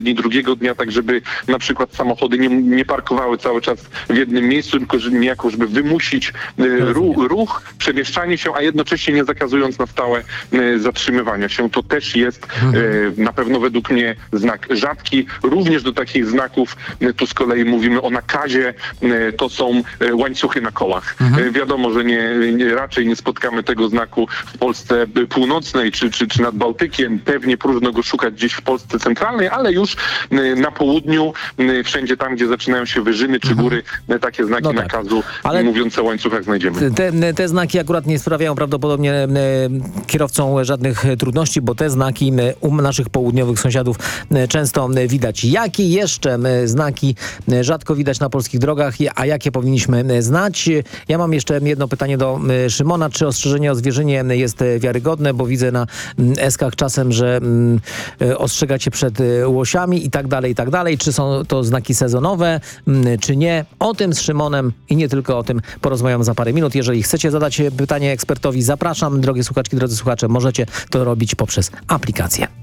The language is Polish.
dni, drugiego dnia, tak żeby na przykład samochody nie parkowały cały czas w jednym miejscu, tylko niejako, żeby wymusić ruch, przemieszczanie się, a jednocześnie nie zakazując na stałe zatrzymywania się. To też jest na pewno według mnie znak rzadki. Również do takich znaków, tu z kolei mówimy o nakazie, to są łańcuchy na kołach. Wiadomo, że raczej nie spotkamy tego znaku w Polsce północnej czy nad Bałtykiem. Pewnie próżno go szukać gdzieś w Polsce centralnej, ale już na południu, wszędzie tam, gdzie zaczynają się wyżyny czy góry, takie znaki nakazu mówiące o łańcuchach znajdziemy. Te znaki akurat nie sprawiają prawdopodobnie kierowcom żadnych trudności, bo te znaki u naszych południowych sąsiadów często widać. Jakie jeszcze znaki rzadko widać na polskich drogach, a jakie powinniśmy znać? Ja mam jeszcze jedno pytanie do Szymona. Czy ostrzeżenie o zwierzynie jest wiarygodne? Bo widzę na eskach czasem, że ostrzegacie przed łosiami i tak dalej. Czy są to znaki sezonowe, czy nie? O tym z Szymonem i nie tylko o tym porozmawiam za parę minut. Jeżeli chcecie zadać pytanie ekspertowi, zapraszam. Drogie słuchaczki, drodzy słuchacze, możecie to robić poprzez aplikację.